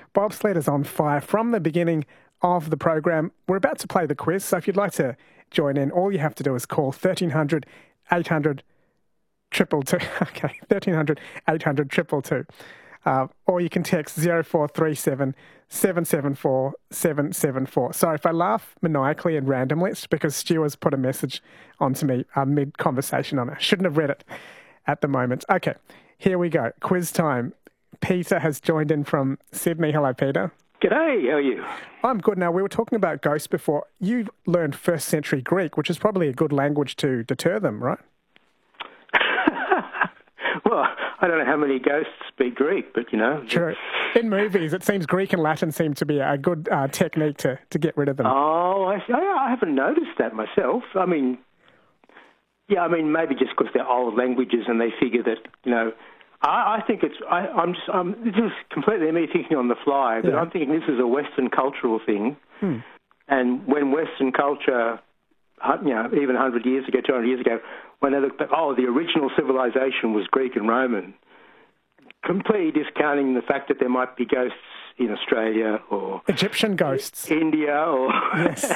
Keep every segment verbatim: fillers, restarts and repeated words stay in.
Bobsled is on fire from the beginning of the program. We're about to play the quiz, so if you'd like to join in, all you have to do is call thirteen hundred, eight hundred, two two two. Okay, thirteen hundred, eight hundred, two two two. Uh, or you can text zero four three seven, seven seven four, seven seven four. Sorry if I laugh maniacally and randomly. It's because Stu has put a message onto me uh, mid-conversation on it. I shouldn't have read it at the moment. Okay, here we go. Quiz time. Peter has joined in from Sydney. Hello, Peter. G'day, how are you? I'm good. Now, we were talking about ghosts before. You learned first century Greek, which is probably a good language to deter them, right? Well, I don't know how many ghosts speak Greek, but, you know. True. In movies, it seems Greek and Latin seem to be a good uh, technique to, to get rid of them. Oh, I, I haven't noticed that myself. I mean, yeah, I mean, maybe just because they're old languages and they figure that, you know, I, I think it's, I, I'm just, I'm, this is completely me thinking on the fly, but yeah. I'm thinking this is a Western cultural thing. Hmm. And when Western culture, you know, even one hundred years ago, two hundred years ago, when they looked back, oh, the original civilization was Greek and Roman, completely discounting the fact that there might be ghosts in Australia or Egyptian ghosts, India, or yes,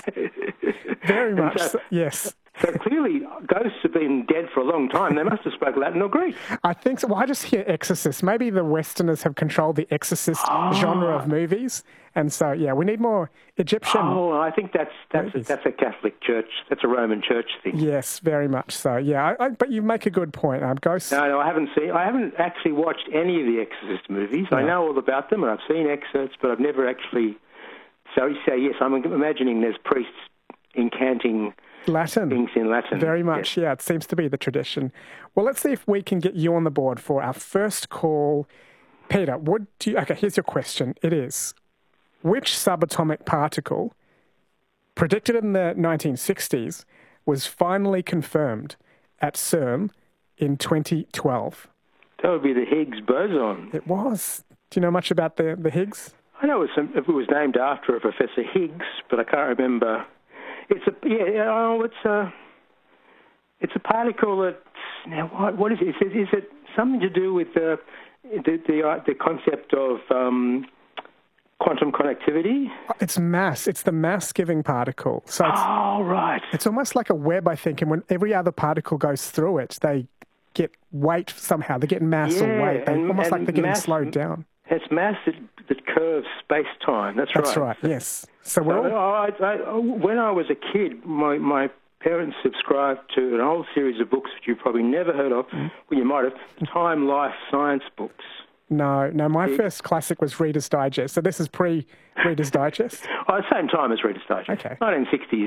very much, so, yes. So clearly, ghosts have been dead for a long time. They must have spoken Latin or Greek. I think so. Well, I just hear Exorcist. Maybe the Westerners have controlled the Exorcist oh. genre of movies, and so yeah, we need more Egyptian. Oh, I think that's that's a, that's a Catholic Church. That's a Roman Church thing. Yes, very much so. Yeah, I, I, but you make a good point. Um, ghosts. No, no, I haven't seen. I haven't actually watched any of the Exorcist movies. No. I know all about them, and I've seen excerpts, but I've never actually. So you say yes. I'm imagining there's priests incanting Latin. Things in Latin. Very much, yes. Yeah. It seems to be the tradition. Well, let's see if we can get you on the board for our first call. Peter, would you... Okay, here's your question. It is, which subatomic particle, predicted in the nineteen sixties, was finally confirmed at CERN in twenty twelve? That would be the Higgs boson. It was. Do you know much about the, the Higgs? I know it was, it was named after a Professor Higgs, but I can't remember... It's a yeah. Oh, it's a it's a particle that now what what is it? Is it, is it something to do with the the the, uh, the concept of um, quantum connectivity? It's mass. It's the mass-giving particle. So it's, oh right. It's almost like a web, I think. And when every other particle goes through it, they get weight somehow. They get mass yeah, or weight. They, and, almost and like they're getting mass, slowed down. It's mass that, that curves space-time. That's, That's right. That's right, yes. So, we're so all... I, I, when I was a kid, my, my parents subscribed to an old series of books which you've probably never heard of, mm. well, you might have, Time, Life, Science books. No, no, my it, first classic was Reader's Digest. So this is pre-Reader's Digest? Oh, the same time as Reader's Digest. Okay. nineteen sixties.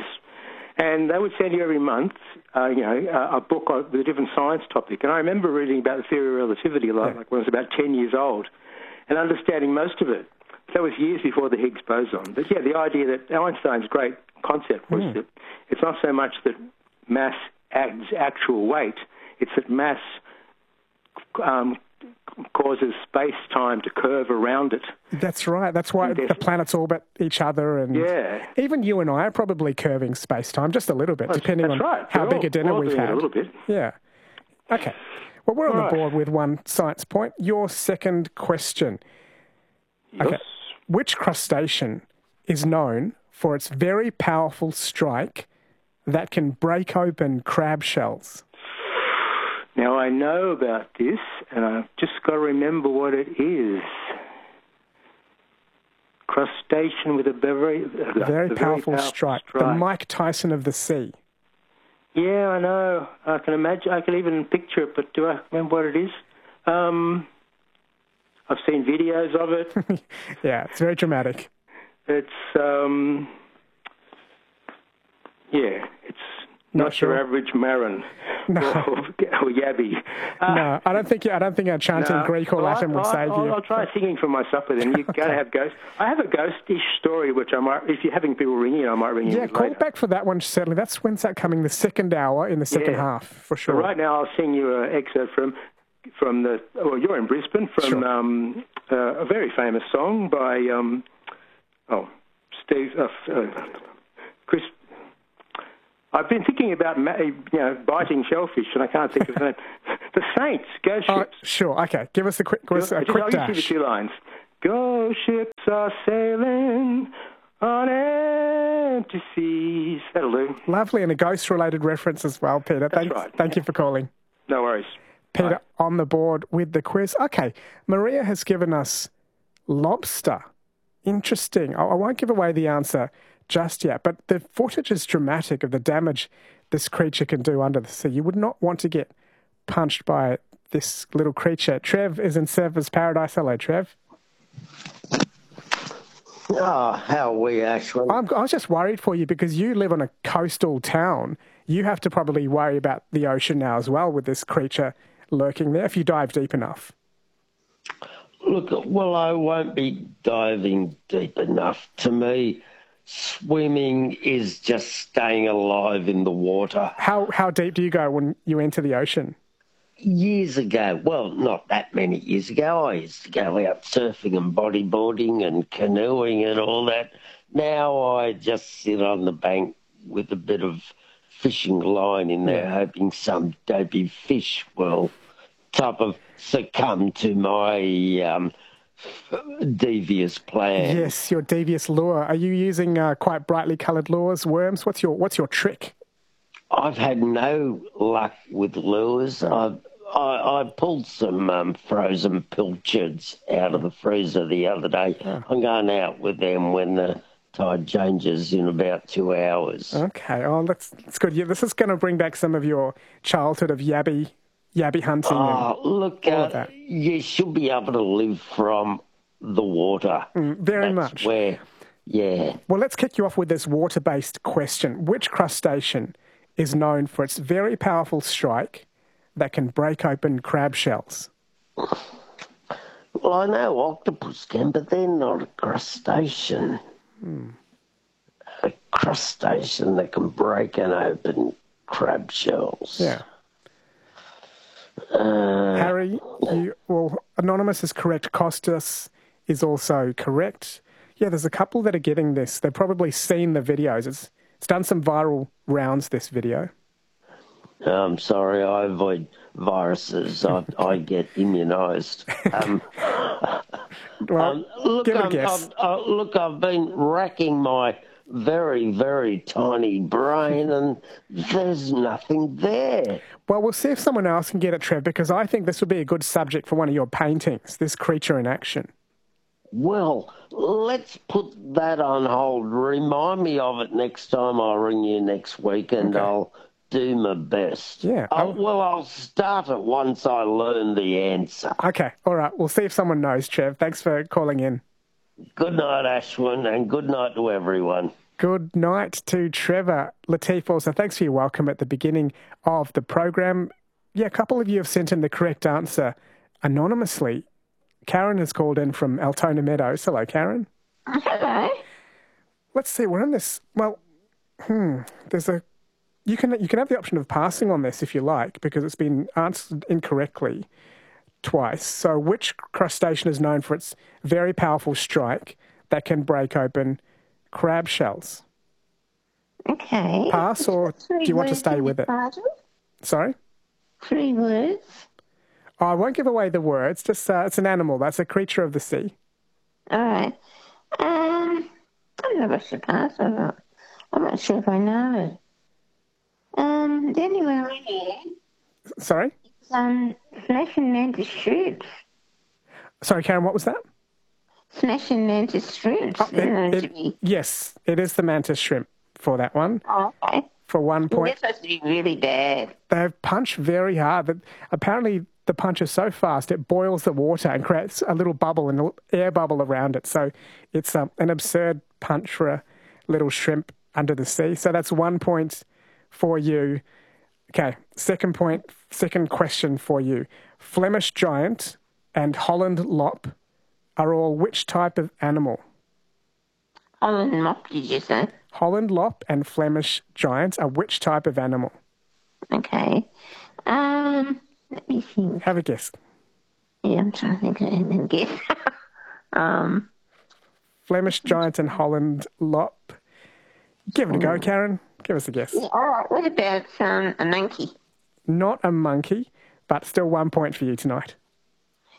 And they would send you every month, uh, you know, a, a book on, with a different science topic. And I remember reading about the theory of relativity like, yeah. like when I was about ten years old and understanding most of it. That was years before the Higgs boson. But, yeah, the idea that Einstein's great concept was mm. that it's not so much that mass adds actual weight, it's that mass um, causes space-time to curve around it. That's right. That's why the planets orbit each other. And yeah. even you and I are probably curving space-time just a little bit, that's, depending that's on right. how we're big all, a dinner we're we've doing had. It a little bit. Yeah. Okay. Well, we're on all the right. board with one science point. Your second question. Yes. Okay. Which crustacean is known for its very powerful strike that can break open crab shells? Now, I know about this, and I've just got to remember what it is. Crustacean with a very, a very, a powerful, very powerful strike. strike. The Mike Tyson of the sea. Yeah, I know. I can imagine. I can even picture it, but do I remember what it is? Um... I've seen videos of it. Yeah, it's very dramatic. It's, um, yeah, it's not, not sure. your average Marin no. or, or Yabby. Uh, no, I don't think I don't think a chanting no. Greek or well, Latin I, would I, save I'll, you. I'll try singing for my supper then. You've got to have ghosts. I have a ghostish story which I might, if you're having people ringing, I might ring you Yeah, call later. back for that one, certainly. That's when's that coming? The second hour in the second yeah. half, for sure. So right now I'll sing you an excerpt from from the, well, you're in Brisbane, from sure. um, uh, a very famous song by, um, oh, Steve, uh, uh, Chris. I've been thinking about, you know, biting shellfish, and I can't think of the name. The Saints, Ghost Oh, Ships. sure, okay. Give us a quick, give us a Just, quick I'll dash. give you the two lines. Ghost ships are sailing on empty seas. That'll do. Lovely, and a ghost-related reference as well, Peter. That's Thanks, right. Thank you for calling. No worries. Peter, Bye. on the board with the quiz. Okay, Maria has given us lobster. Interesting. I, I won't give away the answer just yet, but the footage is dramatic of the damage this creature can do under the sea. You would not want to get punched by this little creature. Trev is in Surfers Paradise. Hello, Trev. Oh, how are we, Ashwin? I'm, I was just worried for you because you live on a coastal town. You have to probably worry about the ocean now as well with this creature lurking there if you dive deep enough. Look, well, I won't be diving deep enough. To me, swimming is just staying alive in the water. How how deep do you go when you enter the ocean? Years ago, well, not that many years ago, I used to go out surfing and bodyboarding and canoeing and all that. Now I just sit on the bank with a bit of fishing line in there, hoping some dopey fish will type of succumb to my um, devious plan. Yes, your devious lure. Are you using uh, quite brightly coloured lures, worms? What's your what's your trick? I've had no luck with lures. I've, I, I pulled some um, frozen pilchards out of the freezer the other day. Oh. I'm going out with them when the tide changes in about two hours. Okay, oh, that's, that's good. Yeah, this is going to bring back some of your childhood of yabby, yabby hunting. Oh, and look, all uh, of that. you should be able to live from the water. Mm, very That's much. Where, yeah. Well, let's kick you off with this water-based question. Which crustacean is known for its very powerful strike that can break open crab shells? Well, I know octopus can, but they're not a crustacean. Hmm. A crustacean that can break and open crab shells. Yeah. Uh, Harry, you, well, Anonymous is correct. Costas is also correct. Yeah, there's a couple that are getting this. They've probably seen the videos. It's It's done some viral rounds, this video. I'm sorry, I avoid viruses. I, I get immunised. Um, Well, um, look, give it a I'm- guess. I've, uh, look, I've been racking my very, very tiny brain, and there's nothing there. Well, we'll see if someone else can get it, Trev, because I think this would be a good subject for one of your paintings, this creature in action. Well, let's put that on hold. Remind me of it next time I ring you next week, and Okay. I'll do my best. Yeah, I'll, I'll- well, I'll start it once I learn the answer. Okay, all right. We'll see if someone knows, Trev. Thanks for calling in. Good night, Ashwin, and good night to everyone. Good night to Trevor. Latif also, thanks for your welcome at the beginning of the program. Yeah, a couple of you have sent in the correct answer anonymously. Karen has called in from Altona Meadows. Hello, Karen. Hello. Let's see, we're on this. Well, hmm, there's a. You can you can have the option of passing on this if you like, because it's been answered incorrectly twice. So, which crustacean is known for its very powerful strike that can break open crab shells? Okay. Pass, or do you want to stay with it? Sorry? Three words. Oh, I won't give away the words. Just uh, it's an animal. That's a creature of the sea. All right. Um, I don't know if I should pass or not. I'm not sure if I know. Um, the only one I hear Sorry? is um, smashing mantis shrimps. Sorry, Karen, what was that? Smashing mantis shrimps. Oh, They're known it- to it- be- yes, it is the mantis shrimp for that one. Oh, okay. For one They're point. supposed to be really bad. They punch very hard. But apparently, the punch is so fast it boils the water and creates a little bubble, an air bubble around it. So it's um, an absurd punch for a little shrimp under the sea. So that's one point for you. Okay, second point, second question for you. Flemish giant and Holland lop are all which type of animal? Holland mop, did you say? Holland lop and Flemish giant are which type of animal? Okay. Um, let me think. Have a guess. Yeah, I'm trying to think of it and guess. um, Flemish giant and Holland lop. Give it a go, Karen. Give us a guess. yeah, all right. What about um, a monkey? Not a monkey, but still one point for you tonight.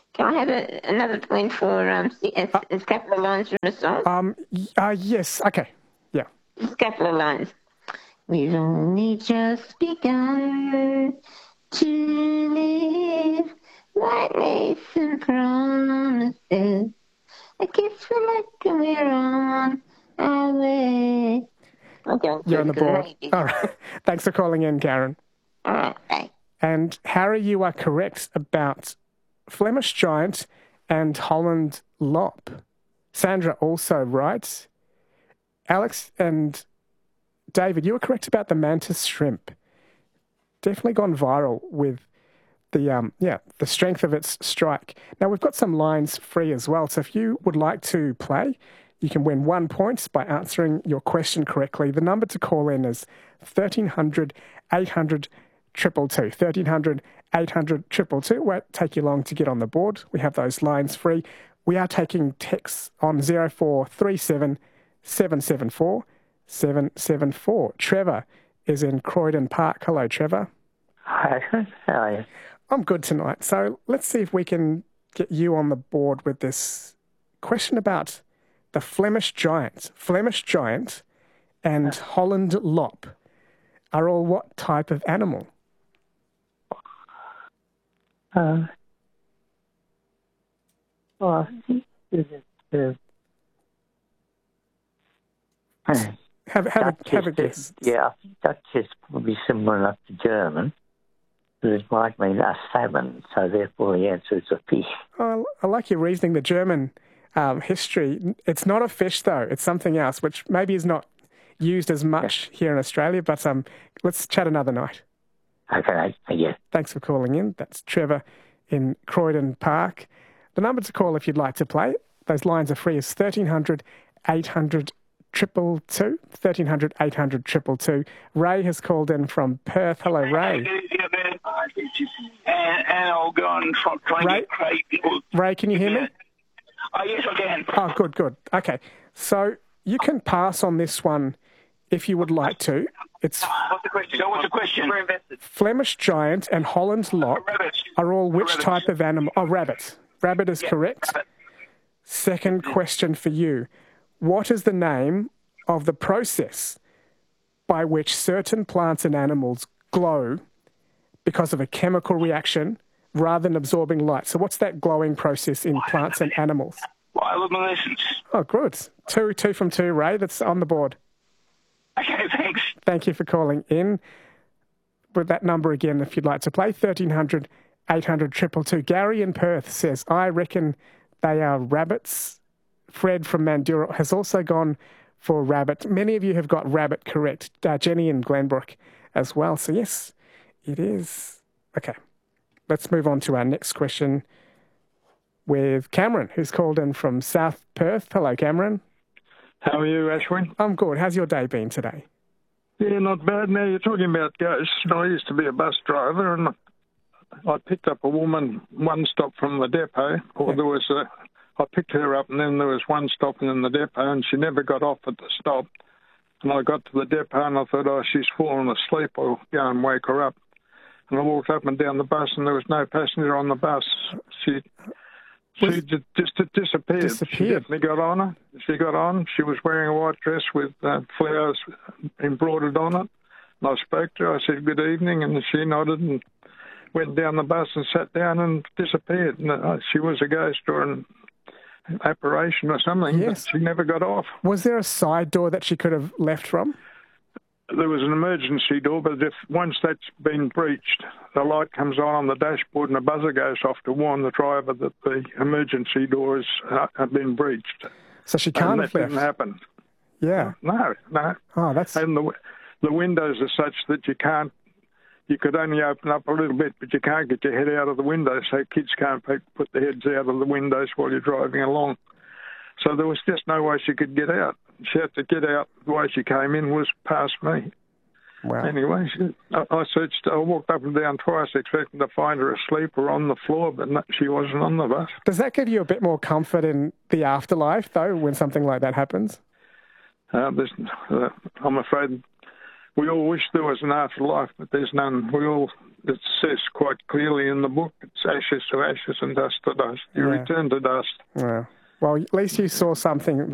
Can I have a, another point for um, a, a couple of lines from a song? Um, uh, yes, okay, yeah. Just a couple of lines. We've only just begun to live like myths and promises. I guess we're like we're on our way. Okay, You're on the board. All right. Thanks for calling in, Karen. All right, bye. And Harry, you are correct about Flemish Giant and Holland Lop. Sandra also right. Alex and David, you were correct about the mantis shrimp. Definitely gone viral with the um yeah the strength of its strike. Now we've got some lines free as well. So if you would like to play, you can win one point by answering your question correctly. The number to call in is thirteen hundred, eight hundred, two two two. thirteen hundred, eight hundred, two two two. Won't take you long to get on the board. We have those lines free. We are taking texts on zero four three seven, seven seven four, seven seven four. Trevor is in Croydon Park. Hello, Trevor. Hi, how are you? I'm good tonight. So let's see if we can get you on the board with this question about the Flemish Giant. Flemish Giant and Holland Lop are all what type of animal? Uh, well, I think it's uh, Have, have, a, have a Dutch guess. is- Yeah, I think Dutch is probably similar enough to German. But it might mean a salmon, so therefore the answer is a fish. Oh, I like your reasoning. The German um, history, it's not a fish though. It's something else, which maybe is not used as much here in Australia, but um, let's chat another night. Okay, yeah. Thanks for calling in. That's Trevor in Croydon Park. The number to call if you'd like to play, those lines are free, is thirteen hundred, eight hundred, two two two. thirteen hundred, eight hundred, two two two. Ray has called in from Perth. Hello, Ray. And, and I'll go and try, try and Ray? get Craig. Or, Ray, can you hear me? oh, yes, I can. Oh, good, good. Okay. So you can pass on this one if you would like to. It's What's the question? So what's the question? We're invested. Flemish Giant and Holland Lop Rabbits. are all which Rabbits. type of animal? Oh, rabbit. Rabbit is Yeah, correct. rabbit. Second question for you. What is the name of the process by which certain plants and animals glow because of a chemical reaction rather than absorbing light? So what's that glowing process in plants and animals? Bioluminescence. Oh, good. Two, two from two, Ray. That's on the board. Okay, thanks. Thank you for calling in. With that number again, if you'd like to play, thirteen hundred, eight hundred, two two two. Gary in Perth says, I reckon they are rabbits. Fred from Mandurah has also gone for rabbit. Many of you have got rabbit correct. Uh, Jenny in Glenbrook as well. So yes, it is. Okay, let's move on to our next question with Cameron, who's called in from South Perth. Hello, Cameron. How are you, Ashwin? I'm good. How's your day been today? Yeah, not bad. Now, you're talking about ghosts. I used to be a bus driver, and I picked up a woman one stop from the depot, or there was a... I picked her up, and then there was one stopping in the depot, and she never got off at the stop. And I got to the depot, and I thought, oh, she's fallen asleep. I'll go and wake her up. And I walked up and down the bus, and there was no passenger on the bus. She... Was- She just, just disappeared. She Disappeared. definitely got on her. She got on. She was wearing a white dress with uh, flowers embroidered on it. And I spoke to her. I said, good evening. And she nodded and went down the bus and sat down and disappeared. And uh, she was a ghost or an apparition or something. Yes. But she never got off. Was there a side door that she could have left from? There was an emergency door, but if once that's been breached, the light comes on on the dashboard and a buzzer goes off to warn the driver that the emergency doors uh, have been breached. So she can't and have that left. didn't happen. Yeah. No, no. Oh, that's... And the the windows are such that you can't, you could only open up a little bit, but you can't get your head out of the window, so kids can't put put their heads out of the windows while you're driving along. So there was just no way she could get out. She had to get out. The way she came in was past me. Wow. Anyway, she, I, I searched, I walked up and down twice expecting to find her asleep or on the floor, but no, she wasn't on the bus. Does that give you a bit more comfort in the afterlife, though, when something like that happens? Uh, there's, uh, I'm afraid we all wish there was an afterlife, but there's none. We all it says quite clearly in the book, it's ashes to ashes and dust to dust. You Yeah. return to dust. Yeah. Well, at least you saw something